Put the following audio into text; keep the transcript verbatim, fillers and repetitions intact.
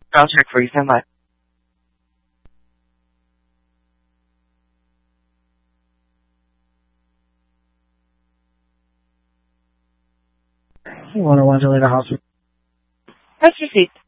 I'll check for you. Stand by. one oh one Toledo Hospital. Press receipt.